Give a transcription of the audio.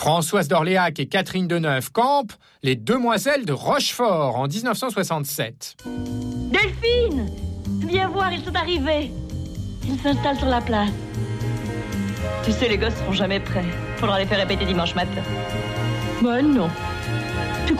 Françoise d'Orléac et Catherine Deneuve campent les demoiselles de Rochefort en 1967. Delphine, viens voir, ils sont arrivés. Ils s'installent sur la place. Tu sais, les gosses seront jamais prêts. Faudra les faire répéter dimanche matin. Bon, non. Tu crois ?